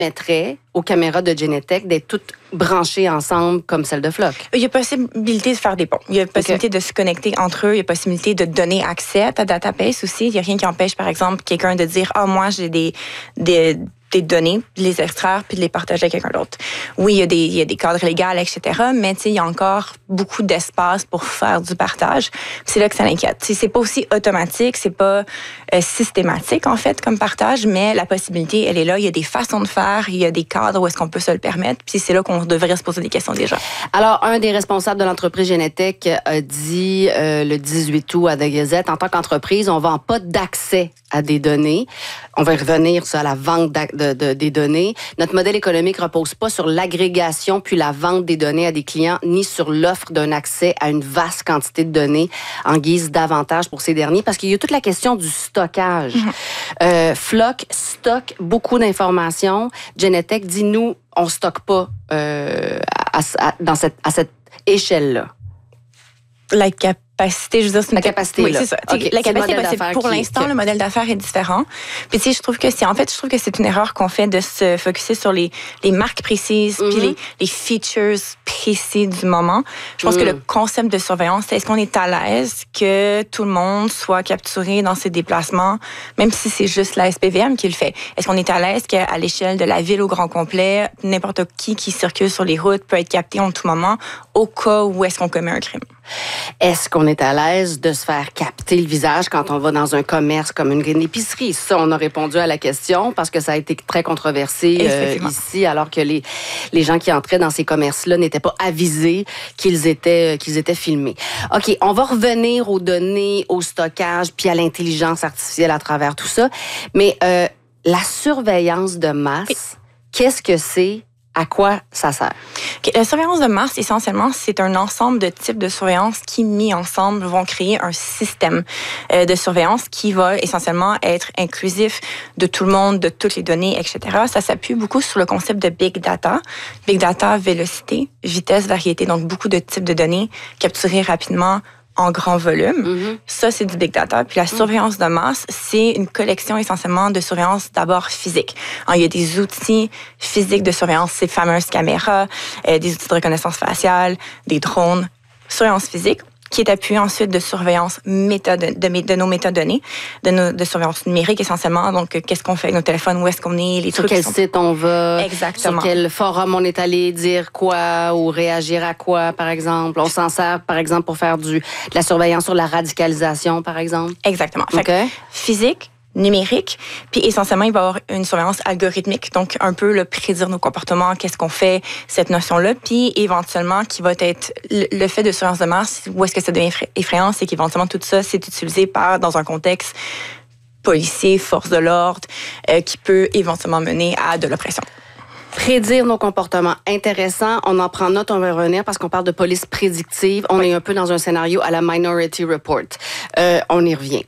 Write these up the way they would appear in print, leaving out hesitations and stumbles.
permettrait aux caméras de Genetec d'être toutes branchées ensemble comme celles de Flock? Il y a possibilité de faire des ponts. Il y a possibilité de se connecter entre eux. Il y a possibilité de donner accès à ta database aussi. Il n'y a rien qui empêche, par exemple, quelqu'un de dire « Ah, moi, j'ai des données, de les extraire puis de les partager avec quelqu'un d'autre. » Oui, il y a des cadres légaux, etc., mais il y a encore beaucoup d'espace pour faire du partage. C'est là que ça l'inquiète. C'est pas aussi automatique, c'est pas systématique, en fait, comme partage, mais la possibilité, elle est là. Il y a des façons de faire, il y a des cadres où est-ce qu'on peut se le permettre, puis c'est là qu'on devrait se poser des questions déjà. Alors, un des responsables de l'entreprise Genetec a dit le 18 août à The Gazette, en tant qu'entreprise, on ne vend pas d'accès à des données. On va y revenir sur la vente des données. Notre modèle économique ne repose pas sur l'agrégation puis la vente des données à des clients, ni sur l'offre d'un accès à une vaste quantité de données en guise d'avantage pour ces derniers, parce qu'il y a toute la question du stockage. Flock stocke beaucoup d'informations. Genetec dit, nous, on ne stocke pas à cette échelle-là. La capacité, je veux dire, c'est la capacité, oui, là. c'est ça. Okay. La capacité, pour l'instant, le modèle d'affaires est différent. Puis je trouve que c'est une erreur qu'on fait de se focuser sur les marques précises puis les features précis du moment. Je pense que le concept de surveillance, c'est est-ce qu'on est à l'aise que tout le monde soit capturé dans ses déplacements, même si c'est juste la SPVM qui le fait. Est-ce qu'on est à l'aise qu'à l'échelle de la ville au grand complet, n'importe qui circule sur les routes peut être capté en tout moment au cas où est-ce qu'on commet un crime? Est-ce qu'on est à l'aise de se faire capter le visage quand on va dans un commerce comme une épicerie? Ça, on a répondu à la question parce que ça a été très controversé ici, alors que les gens qui entraient dans ces commerces-là n'étaient pas avisés qu'ils étaient filmés. OK, on va revenir aux données, au stockage, puis à l'intelligence artificielle à travers tout ça. Mais la surveillance de masse, qu'est-ce que c'est? À quoi ça sert? La surveillance de masse, essentiellement, c'est un ensemble de types de surveillance qui, mis ensemble, vont créer un système de surveillance qui va essentiellement être inclusif de tout le monde, de toutes les données, etc. Ça s'appuie beaucoup sur le concept de Big Data. Big Data, vélocité, vitesse, variété, donc beaucoup de types de données capturées rapidement en grand volume. Ça, c'est du big data. Puis la surveillance de masse, c'est une collection essentiellement de surveillance d'abord physique. Alors, il y a des outils physiques de surveillance, ces fameuses caméras, des outils de reconnaissance faciale, des drones, surveillance physique, qui est appuyé ensuite de surveillance de nos métadonnées, de surveillance numérique essentiellement. Donc, qu'est-ce qu'on fait avec nos téléphones, où est-ce qu'on est, les sur quel site on va, exactement, sur quel forum on est allé dire quoi ou réagir à quoi, par exemple. On s'en sert, par exemple, pour faire de la surveillance sur la radicalisation, par exemple. Exactement. Fait que physique, numérique, puis essentiellement, il va y avoir une surveillance algorithmique, donc un peu prédire nos comportements, qu'est-ce qu'on fait, cette notion-là, puis éventuellement, qui va être le fait de surveillance de masse, où est-ce que ça devient effrayant, c'est qu'éventuellement, tout ça, c'est utilisé dans un contexte policier, force de l'ordre, qui peut éventuellement mener à de l'oppression. Prédire nos comportements. Intéressant. On en prend note, on va revenir parce qu'on parle de police prédictive. On est un peu dans un scénario à la Minority Report. On y revient.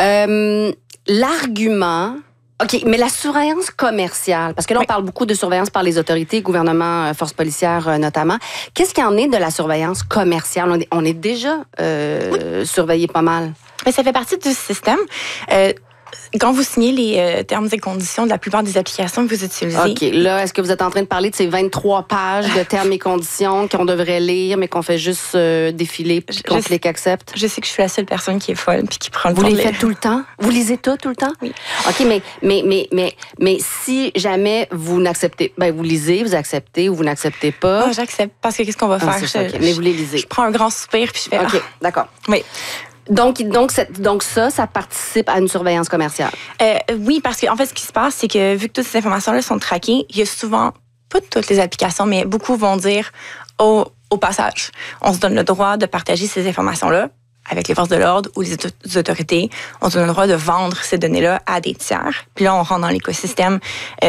L'argument... OK, mais la surveillance commerciale, parce que là, on parle beaucoup de surveillance par les autorités, gouvernement, forces policières notamment. Qu'est-ce qu'il y en est de la surveillance commerciale? On est déjà surveillé pas mal. Mais ça fait partie du système. Quand vous signez les termes et conditions de la plupart des applications que vous utilisez... OK. Là, est-ce que vous êtes en train de parler de ces 23 pages de termes et conditions qu'on devrait lire, mais qu'on fait juste défiler puis qu'on clique accepte? Je sais que je suis la seule personne qui est folle puis qui prend le temps de lire. Vous les faites tout le temps? Vous lisez tout le temps? Oui. OK, mais si jamais vous n'acceptez... vous lisez, vous acceptez ou vous n'acceptez pas... Oh, j'accepte, parce que qu'est-ce qu'on va faire? Mais vous les lisez. Je prends un grand soupir puis je fais... OK, d'accord. Oui. Donc ça participe à une surveillance commerciale. Oui, parce que en fait, ce qui se passe, c'est que vu que toutes ces informations-là sont traquées, il y a souvent, pas toutes les applications, mais beaucoup vont dire au passage, on se donne le droit de partager ces informations-là avec les forces de l'ordre ou les autorités. On se donne le droit de vendre ces données-là à des tiers. Puis là, on rentre dans l'écosystème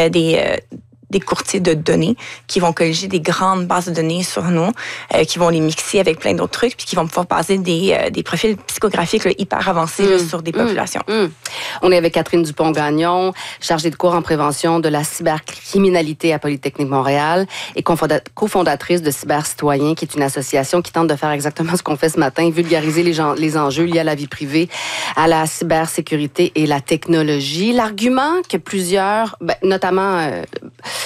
des courtiers de données qui vont colliger des grandes bases de données sur nous, qui vont les mixer avec plein d'autres trucs, puis qui vont pouvoir baser des profils psychographiques hyper avancés sur des populations. On est avec Catherine Dupont-Gagnon, chargée de cours en prévention de la cybercriminalité à Polytechnique Montréal et cofondatrice de Cybercitoyens, qui est une association qui tente de faire exactement ce qu'on fait ce matin, vulgariser les enjeux liés à la vie privée, à la cybersécurité et la technologie. L'argument que plusieurs, notamment